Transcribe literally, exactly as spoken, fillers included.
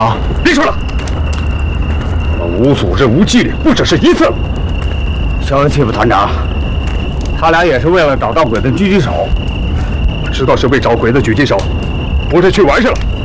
啊！别说了，我们五组任务纪律不只是一次了。 消气吧，团长，他俩也是为了找到鬼的狙击手。 我知道是为找鬼的狙击手，不是去玩去了。